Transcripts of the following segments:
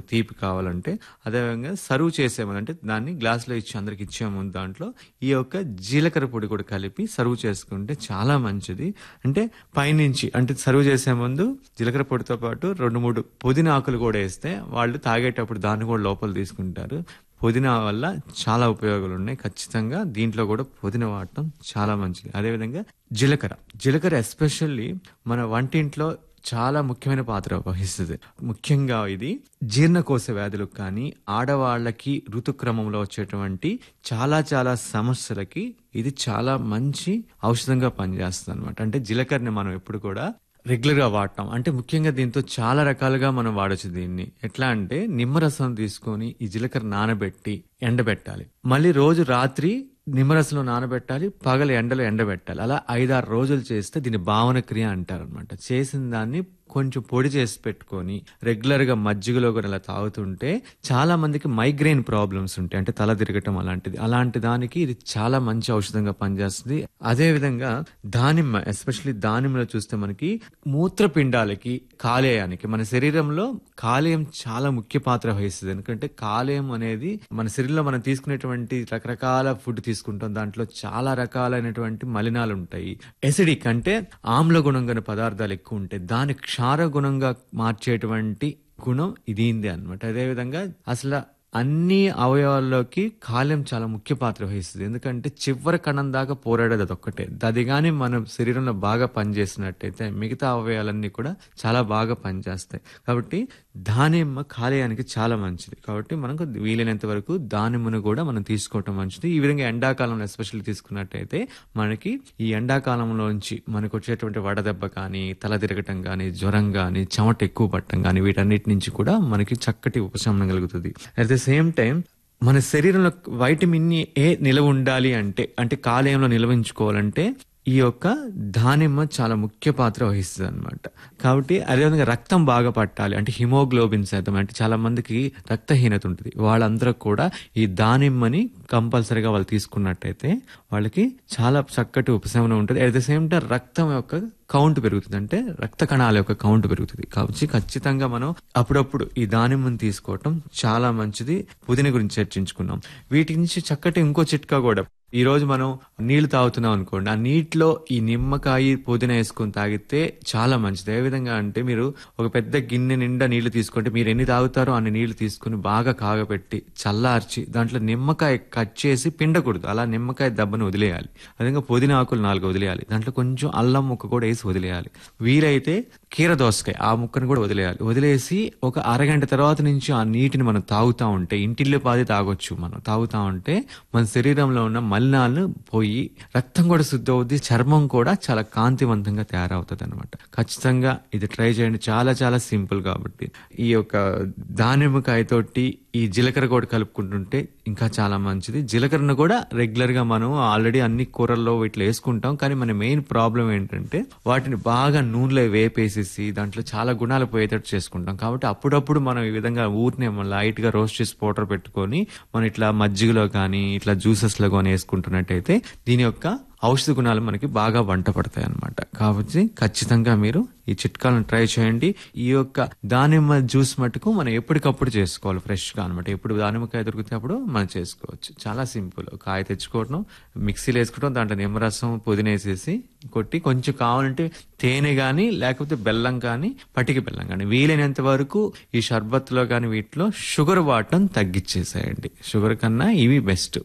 తీపి కావాలంటే. అదేవిధంగా సర్వ్ చేసే ముందు అంటే దాన్ని గ్లాసులో ఇచ్చి అందరికి ఇచ్చే ముందు దాంట్లో ఈ యొక్క జీలకర్ర పొడి కూడా కలిపి సర్వ్ చేసుకుంటే చాలా మంచిది. అంటే పైనుంచి అంటే సర్వ్ చేసే ముందు జీలకర్ర పొడితో పాటు 2-3 పుదీనా ఆకులు కూడా వేస్తే వాళ్ళు తాగేటప్పుడు దాన్ని కూడా లోపల తీసుకుంటారు. పుదీనా వల్ల చాలా ఉపయోగాలు ఉన్నాయి. ఖచ్చితంగా దీంట్లో కూడా పుదీనా వాడటం చాలా మంచిది. అదేవిధంగా జీలకర్ర ఎస్పెషల్లీ మన వంటింట్లో చాలా ముఖ్యమైన పాత్ర వహిస్తుంది. ముఖ్యంగా ఇది జీర్ణకోశ వ్యాధులకు కానీ ఆడవాళ్ళకి ఋతుక్రమంలో వచ్చేటువంటి చాలా చాలా సమస్యలకి ఇది చాలా మంచి ఔషధంగా పనిచేస్తుంది అనమాట. అంటే జీలకర్రని మనం ఎప్పుడు కూడా రెగ్యులర్ గా వాడటం అంటే ముఖ్యంగా దీంతో చాలా రకాలుగా మనం వాడచ్చు. దీన్ని ఎట్లా అంటే నిమ్మరసం తీసుకొని ఈ జీలకర్ర నానబెట్టి ఎండబెట్టాలి, మళ్ళీ రోజు రాత్రి నిమ్మరసంలో నానబెట్టాలి, పగలు ఎండలో ఎండబెట్టాలి. అలా 5-6 రోజులు చేస్తే దీన్ని భావన క్రియ అంటారు అనమాట. చేసిన దాన్ని కొంచెం పొడి చేసి పెట్టుకొని రెగ్యులర్ గా మజ్జిగలో కూడా ఇలా తాగుతుంటే చాలా మందికి మైగ్రేన్ ప్రాబ్లమ్స్ ఉంటాయి, అంటే తల తిరగటం అలాంటి దానికి ఇది చాలా మంచి ఔషధంగా పనిచేస్తుంది. అదే విధంగా దానిమ్మ, ఎస్పెషల్లీ దానిమ్మలో చూస్తే మనకి మూత్రపిండాలకి కాలేయానికి మన శరీరంలో కాలేయం చాలా ముఖ్య పాత్ర వహిస్తుంది. ఎందుకంటే కాలేయం అనేది మన శరీరంలో మనం తీసుకునేటువంటి రకరకాల ఫుడ్ తీసుకుంటాం, దాంట్లో చాలా రకాలైనటువంటి మలినాలు ఉంటాయి. ఎసిడిక్ అంటే ఆమ్ల గుణం గల పదార్థాలు ఎక్కువ ఉంటాయి, దాని క్షార గుణంగా మార్చేటువంటి గుణం ఇది అన్నమాట. అదేవిధంగా అసలు అన్ని అవయవాల్లోకి కాలేయం చాలా ముఖ్య పాత్ర వహిస్తుంది. ఎందుకంటే చివరి కణం దాకా పోరాడేది అదొక్కటే. అది కానీ మన శరీరంలో బాగా పనిచేసినట్టయితే మిగతా అవయవాలన్నీ కూడా చాలా బాగా పనిచేస్తాయి. కాబట్టి దానిమ్మ కాలేయానికి చాలా మంచిది. కాబట్టి మనకు వీలైనంత వరకు దానిమ్మను కూడా మనం తీసుకోవటం మంచిది. ఈ విధంగా ఎండాకాలంలో ఎస్పెషల్లీ తీసుకున్నట్టయితే మనకి ఈ ఎండాకాలంలోంచి మనకు వచ్చేటువంటి వడదెబ్బ కానీ, తల తిరగటం కానీ, జ్వరం కానీ, చెమట ఎక్కువ పట్టడం కానీ, వీటన్నిటి నుంచి కూడా మనకి చక్కటి ఉపశమనం కలుగుతుంది. అట్ ద సేమ్ టైం మన శరీరంలో వైటమిన్ ఏ నిలవ ఉండాలి అంటే కాలేయంలో నిల్వించుకోవాలంటే ఈ యొక్క దానిమ్మ చాలా ముఖ్య పాత్ర వహిస్తుంది అనమాట. కాబట్టి అదేవిధంగా రక్తం బాగా పట్టాలి అంటే హిమోగ్లోబిన్ శాతం, అంటే చాలా మందికి రక్తహీనత ఉంటుంది, వాళ్ళందరూ కూడా ఈ దానిమ్మని కంపల్సరీగా వాళ్ళు తీసుకున్నట్టయితే వాళ్ళకి చాలా చక్కటి ఉపశమనం ఉంటుంది. అట్ ద సేమ్ టైం రక్తం యొక్క కౌంట్ పెరుగుతుంది, అంటే రక్త కణాల యొక్క కౌంట్ పెరుగుతుంది. కాబట్టి ఖచ్చితంగా మనం అప్పుడప్పుడు ఈ దానిమ్మని తీసుకోవటం చాలా మంచిది. పుదీనా గురించి చర్చించుకున్నాం. వీటి నుంచి చక్కటి ఇంకో చిట్కా కూడా, ఈ రోజు మనం నీళ్లు తాగుతున్నాం అనుకోండి, ఆ నీటిలో ఈ నిమ్మకాయ పుదీనా వేసుకొని తాగితే చాలా మంచిది. ఏ విధంగా అంటే మీరు ఒక పెద్ద గిన్నె నిండా నీళ్లు తీసుకుంటే మీరు ఎన్ని తాగుతారో అన్ని నీళ్లు తీసుకుని బాగా కాగబెట్టి చల్లార్చి దాంట్లో నిమ్మకాయ కట్ చేసి పిండకూడదు, అలా నిమ్మకాయ దెబ్బను వదిలేయాలి. అదేవిధంగా పుదీనా ఆకులు 4 వదిలేయాలి, దాంట్లో కొంచెం అల్లం ముక్క కూడా వేసి వదిలేయాలి. వీలైతే కీర దోసకాయ ఆ ముక్కను కూడా వదిలేయాలి. వదిలేసి ఒక అరగంట తర్వాత నుంచి ఆ నీటిని మనం తాగుతా ఉంటే, ఇంటిల్లో పాది తాగొచ్చు, మనం తాగుతా ఉంటే మన శరీరంలో ఉన్న మలినాలను పోయి రక్తం కూడా శుద్ధి అవుద్ది, చర్మం కూడా చాలా కాంతివంతంగా తయారవుతుంది అనమాట. ఖచ్చితంగా ఇది ట్రై చేయండి, చాలా చాలా సింపుల్. కాబట్టి ఈ యొక్క దానిమ్మకాయతోటి ఈ జీలకర్ర కూడా కలుపుకుంటుంటే ఇంకా చాలా మంచిది. జీలకర్రను కూడా రెగ్యులర్ గా మనం ఆల్రెడీ అన్ని కూరల్లో ఇట్లా వేసుకుంటాం, కానీ మన మెయిన్ ప్రాబ్లం ఏంటంటే వాటిని బాగా నూనెలో వేపేసేసి దాంట్లో చాలా గుణాలు పోయేటట్టు చేసుకుంటాం. కాబట్టి అప్పుడప్పుడు మనం ఈ విధంగా ఊరినే లైట్ గా రోస్ట్ చేసి పౌడర్ పెట్టుకొని మనం ఇట్లా మజ్జిగలో కానీ ఇట్లా జ్యూసెస్ లో కానీ వేసుకుంటున్నట్టయితే దీని యొక్క ఔషధ గుణాలు మనకి బాగా వంట పడతాయి అన్నమాట. కాబట్టి ఖచ్చితంగా మీరు ఈ చిట్కాలను ట్రై చేయండి. ఈ యొక్క దానిమ్మ జ్యూస్ మటుకు మనం ఎప్పటికప్పుడు చేసుకోవాలి, ఫ్రెష్ గా అనమాట. ఎప్పుడు దానిమ్మకాయ దొరికితే అప్పుడు మనం చేసుకోవచ్చు. చాలా సింపుల్. కాయ తెచ్చుకోవడం, మిక్సీలో వేసుకోవడం, దాంట్లో నిమ్మరసం పుదీనా వేసేసి కొట్టి కొంచెం కావాలంటే తేనె గాని లేకపోతే బెల్లం కానీ, పటికి బెల్లం కానీ, వీలైనంత వరకు ఈ షర్బత్ లో కానీ వీటిలో షుగర్ వాడటం తగ్గించేసేయండి. షుగర్ కన్నా ఇవి బెస్ట్.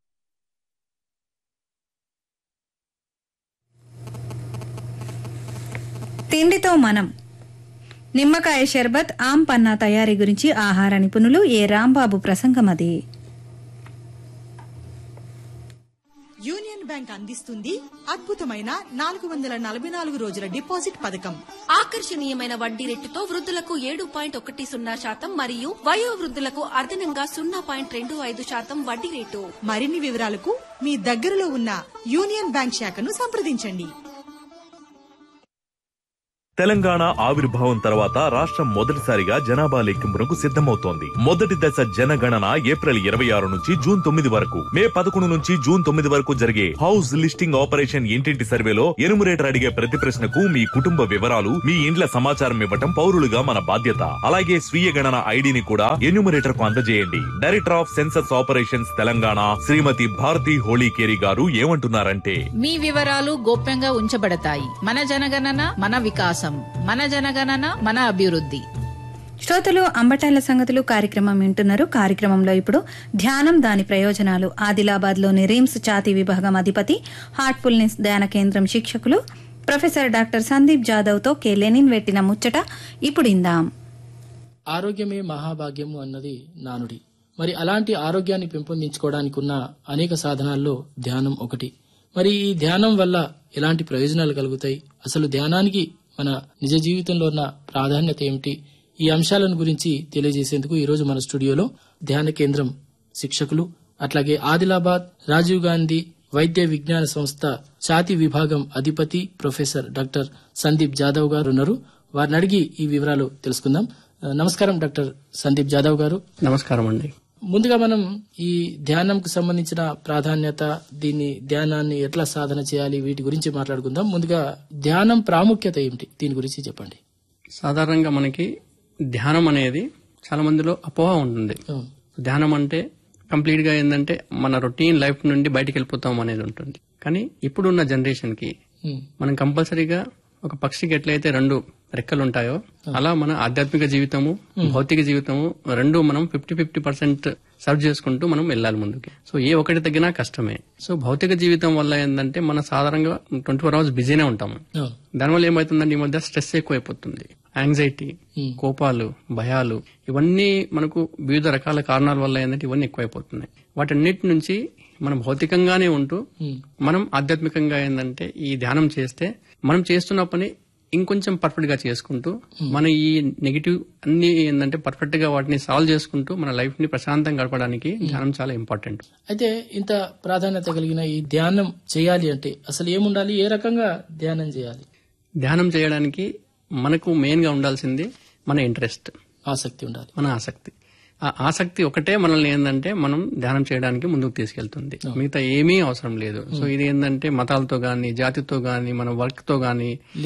తిండితో మనం నిమ్మకాయ షర్బత్ ఆమ్ పన్నా తయారీ గురించి ఆహార నిపుణులు ఏ రాంబాబు ప్రసంగం అది. యూనియన్ బ్యాంక్ అందిస్తుంది అద్భుతమైన 444 రోజుల డిపాజిట్ పథకం. ఆకర్షణీయమైన వడ్డీ రేటుతో వృద్ధులకు 7.10% మరియు వయోవృద్ధులకు అదనంగా 0.25% వడ్డీ రేటు. మరిన్ని వివరాలకు మీ దగ్గరలో ఉన్న యూనియన్ బ్యాంక్ శాఖను సంప్రదించండి. తెలంగాణ ఆవిర్భావం తర్వాత రాష్ట్రం మొదటిసారిగా జనాభా లెక్కింపునకు సిద్ధమవుతోంది. మొదటి దశ జనగణన ఏప్రిల్ 26 నుంచి జూన్ 9 వరకు, మే 11 నుంచి జూన్ 9 వరకు జరిగే హౌస్ లిస్టింగ్ ఆపరేషన్ ఇంటింటి సర్వేలో ఎనుమరేటర్ అడిగే ప్రతి ప్రశ్నకు మీ కుటుంబ వివరాలు, మీ ఇండ్ల సమాచారం ఇవ్వటం పౌరులుగా మన బాధ్యత. అలాగే స్వీయ గణన ఐడిని కూడా ఎన్యూమరేటర్ కు అందజేయండి. Director of census operations Telangana శ్రీమతి భారతి హోళీకేరి గారు ఏమంటున్నారంటే, మీ వివరాలు గోప్యంగా ఉంచబడతాయి. మన జనగణన మన వికాసం, మన జనగణన మన అభివృద్ధి. శ్రోతలు అంబటాల సంగతులు కార్యక్రమం వింటున్నారు. కార్యక్రమంలో ఇప్పుడు ధ్యానం, దాని ప్రయోజనాలు, ఆదిలాబాద్లోని రిమ్స్ ఛాతీ విభాగం అధిపతి, హార్ట్ఫుల్నెస్ ధ్యాన కేంద్రం శిక్షకులు professor doctor Sandeep జాదవ్తో K Lenin పెట్టిన ముచ్చట ఇప్పుడు ఇందాం. ఆరోగ్యమే మహాభాగ్యము అన్నది నానుడి. మరి అలాంటి ఆరోగ్యాన్ని పెంపొందించుకోవడానికి ఉన్న అనేక సాధనాల్లో ధ్యానం ఒకటి. మరి ఈ ధ్యానం వల్ల ఎలాంటి ప్రయోజనాలు కలుగుతాయి, అసలు ధ్యానానికి మన నిజ జీవితంలో ఉన్న ప్రాధాన్యత ఏమిటి, ఈ అంశాలను గురించి తెలియజేసేందుకు ఈ రోజు మన స్టూడియోలో ధ్యాన కేంద్రం శిక్షకులు, అట్లాగే ఆదిలాబాద్ రాజీవ్ గాంధీ వైద్య విజ్ఞాన సంస్థ ఛాతీ విభాగం అధిపతి ప్రొఫెసర్ డాక్టర్ సందీప్ జాదవ్ గారు ఉన్నారు. వారిని అడిగి ఈ వివరాలు తెలుసుకుందాం. నమస్కారం డాక్టర్ సందీప్ జాదవ్ గారు. నమస్కారం అండి. ముందుగా మనం ఈ ధ్యానంకు సంబంధించిన ప్రాధాన్యత, దీన్ని ధ్యానాన్ని ఎట్లా సాధన చేయాలి, వీటి గురించి మాట్లాడుకుందాం. ముందుగా ధ్యానం ప్రాముఖ్యత ఏమిటి, దీని గురించి చెప్పండి. సాధారణంగా మనకి ధ్యానం అనేది చాలా మందిలో అపోహ ఉంటుంది. ధ్యానం అంటే కంప్లీట్ గా ఏంటంటే మన రొటీన్ లైఫ్ నుండి బయటికి వెళ్ళిపోతాం అనేది ఉంటుంది. కానీ ఇప్పుడున్న జనరేషన్ కి మనం కంపల్సరీగా ఒక పక్షికి ఎట్లయితే 2 రెక్కలు ఉంటాయో అలా మన ఆధ్యాత్మిక జీవితము, భౌతిక జీవితము రెండు మనం 50-50% సర్వ్ చేసుకుంటూ మనం వెళ్ళాలి ముందుకి. సో ఏ ఒకటి తగ్గినా కష్టమే. సో భౌతిక జీవితం వల్ల ఏంటంటే మన సాధారణంగా 24 hours బిజీనే ఉంటాము. దానివల్ల ఏమవుతుందంటే ఈ మధ్య స్ట్రెస్ ఎక్కువైపోతుంది. యాంగ్జైటీ, కోపాలు, భయాలు, ఇవన్నీ మనకు వివిధ రకాల కారణాల వల్ల ఏంటంటే ఇవన్నీ ఎక్కువైపోతున్నాయి. వాటన్నిటి నుంచి మనం భౌతికంగానే ఉంటూ మనం ఆధ్యాత్మికంగా ఏంటంటే ఈ ధ్యానం చేస్తే మనం చేస్తున్న పని ఇంకొంచెం పర్ఫెక్ట్ గా చేసుకుంటూ మన ఈ నెగిటివ్ అన్ని ఏంటంటే పర్ఫెక్ట్ గా వాటిని సాల్వ్ చేసుకుంటూ మన లైఫ్ ని ప్రశాంతంగా గడపడానికి ధ్యానం చాలా ఇంపార్టెంట్. అయితే ఇంత ప్రాధాన్యత కలిగిన ఈ ధ్యానం చేయాలి అంటే అసలు ఏముండాలి, ఏ రకంగా ధ్యానం చేయాలి? ధ్యానం చేయడానికి మనకు మెయిన్ గా ఉండాల్సింది మన ఇంట్రెస్ట్, ఆసక్తి ఉండాలి. మన ఆసక్తి. ఆ ఆసక్తి ఒకటే మనల్ని ఏంటంటే మనం ధ్యానం చేయడానికి ముందుకు తీసుకెళ్తుంది. మిగతా ఏమీ అవసరం లేదు. సో ఇది ఏంటంటే మతాలతో గాని, జాతితో గాని, మన వర్క్ తో గాని,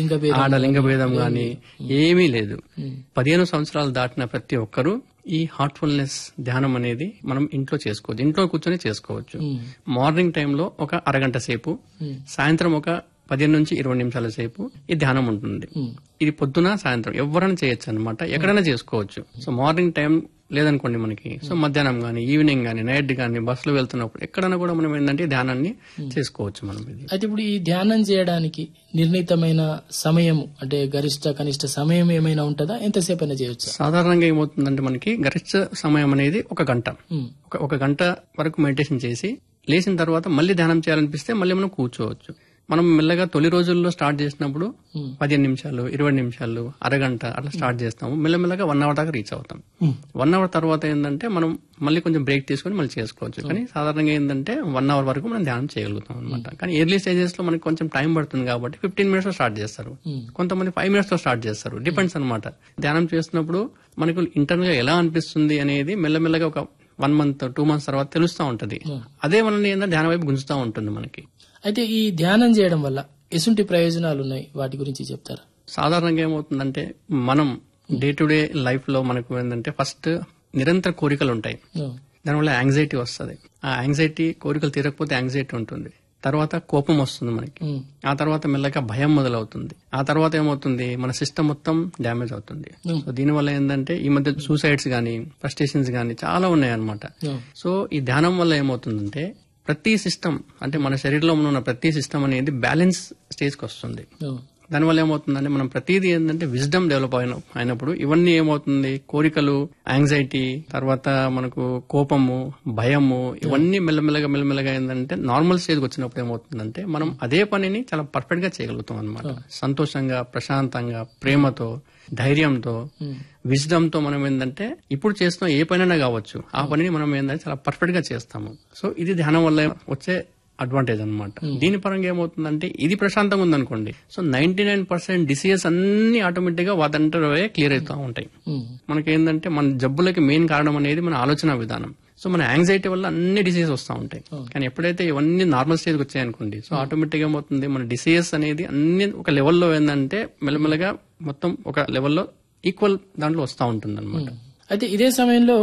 లింగ భేదం గాని ఏమీ లేదు. 15 సంవత్సరాలు దాటిన ప్రతి ఒక్కరూ ఈ హార్ట్ఫుల్నెస్ ధ్యానం అనేది మనం ఇంట్లో చేసుకోవచ్చు. ఇంట్లో కూర్చొని చేసుకోవచ్చు. మార్నింగ్ టైంలో ఒక అరగంట సేపు, సాయంత్రం ఒక 15 నుంచి 20 నిమిషాల సేపు ఈ ధ్యానం ఉంటుంది. ఇది పొద్దున సాయంత్రం ఎవరైనా చేయొచ్చు అనమాట, ఎక్కడైనా చేసుకోవచ్చు. సో మార్నింగ్ టైం లేదనుకోండి మనకి, సో మధ్యాహ్నం గానీ, ఈవినింగ్ గానీ, నైట్ గానీ, బస్సులో వెళ్తున్నప్పుడు ఎక్కడైనా కూడా మనం ఏంటంటే ధ్యానాన్ని చేసుకోవచ్చు మనం. అయితే ఇప్పుడు ఈ ధ్యానం చేయడానికి నిర్ణీతమైన సమయం అంటే గరిష్ట కనిష్ట సమయం ఏమైనా ఉంటుందా? ఎంతసేపు అయినా చేయొచ్చు? సాధారణంగా ఏమవుతుందంటే మనకి గరిష్ట సమయం అనేది 1 గంట. ఒక గంట వరకు మెడిటేషన్ చేసి లేచిన తర్వాత మళ్ళీ ధ్యానం చేయాలనిపిస్తే మళ్ళీ మనం కూర్చోవచ్చు. మనం మెల్లగా తొలి రోజుల్లో స్టార్ట్ చేసినప్పుడు 15 నిమిషాలు, 20 నిమిషాలు, అరగంట అట్లా స్టార్ట్ చేస్తాము. మెల్లమెల్లగా 1 hour దాకా రీచ్ అవుతాం. 1 hour తర్వాత ఏంటంటే మనం మళ్ళీ కొంచెం బ్రేక్ తీసుకుని మళ్ళీ చేసుకోవచ్చు. కానీ సాధారణంగా ఏంటంటే 1 hour వరకు మనం ధ్యానం చేయగలుగుతాం అనమాట. కానీ ఎర్లీ స్టేజెస్ లో మనకి కొంచెం టైం పడుతుంది కాబట్టి 15 minutes లో స్టార్ట్ చేస్తారు, కొంతమంది 5 minutes తో స్టార్ట్ చేస్తారు. డిపెండ్స్ అనమాట. ధ్యానం చేస్తున్నప్పుడు మనకు ఇంటర్నల్ గా ఎలా అనిపిస్తుంది అనేది మెల్లమెల్లగా ఒక 1 month, 2 months తర్వాత తెలుస్తూ ఉంటది. అదే మనల్ని ఏంటంటే ధ్యానం వైపు గుంజుతూ ఉంటుంది మనకి. అయితే ఈ ధ్యానం చేయడం వల్ల ఎటువంటి ప్రయోజనాలు ఉన్నాయి, వాటి గురించి చెప్తారా? సాధారణంగా ఏమవుతుందంటే మనం డే టు డే లైఫ్ లో మనకు ఏంటంటే ఫస్ట్ నిరంతర కోరికలు ఉంటాయి. దానివల్ల యాంగ్జైటీ వస్తుంది. ఆ యాంగ్జైటీ, కోరికలు తీరకపోతే యాంగ్జైటీ ఉంటుంది. తర్వాత కోపం వస్తుంది మనకి. ఆ తర్వాత మెల్లగా భయం మొదలవుతుంది. ఆ తర్వాత ఏమవుతుంది, మన సిస్టమ్ మొత్తం డ్యామేజ్ అవుతుంది. సో దీనివల్ల ఏంటంటే ఈ మధ్య సూసైడ్స్ గానీ, ఫ్రస్ట్రేషన్స్ గానీ చాలా ఉన్నాయన్నమాట. సో ఈ ధ్యానం వల్ల ఏమవుతుందంటే ప్రతి సిస్టమ్ అంటే మన శరీరంలో ఉన్న ప్రతి సిస్టమ్ అనేది బ్యాలెన్స్ స్టేజ్కి వస్తుంది. దానివల్ల ఏమవుతుందంటే మనం ప్రతిదీ ఏంటంటే విజ్డమ్ డెవలప్ అయినప్పుడు ఇవన్నీ ఏమవుతుంది, కోరికలు, యాంగ్జైటీ, తర్వాత మనకు కోపము, భయము, ఇవన్నీ మెల్లమెల్లగా ఏంటంటే నార్మల్ స్టేజ్కి వచ్చినప్పుడు ఏమవుతుందంటే మనం అదే పనిని చాలా పర్ఫెక్ట్ గా చేయగలుగుతాం అనమాట. సంతోషంగా, ప్రశాంతంగా, ప్రేమతో, ధైర్యంతో, విజ్డమ్ తో మనం ఏంటంటే ఇప్పుడు చేస్తున్న ఏ పనైనా కావచ్చు ఆ పనిని మనం ఏంటంటే చాలా పర్ఫెక్ట్ గా చేస్తాము. సో ఇది ధ్యానం వల్ల వచ్చే అడ్వాంటేజ్ అనమాట. దీని పరంగా ఏమవుతుందంటే ఇది ప్రశాంతంగా ఉందనుకోండి, సో 99% డిసీజెస్ అన్ని ఆటోమేటిక్ గా వాటంటే క్లియర్ అవుతూ ఉంటాయి. మనకేంటంటే మన జబ్బులకి మెయిన్ కారణం అనేది మన ఆలోచన విధానం. సో మన యాంగ్జైటీ వల్ల అన్ని డిసీజెస్ వస్తూ ఉంటాయి. కానీ ఎప్పుడైతే ఇవన్నీ నార్మల్ స్టేజ్కి వచ్చాయనుకోండి, సో ఆటోమేటిక్ గా ఏమవుతుంది, మన డిసీజెస్ అనేది అన్ని ఒక లెవెల్లో ఏంటంటే మెల్లమెల్లగా మొత్తం ఒక లెవెల్లో ఈక్వల్ దాంట్లో వస్తూ ఉంటుంది అనమాట. అయితే ఇదే సమయంలో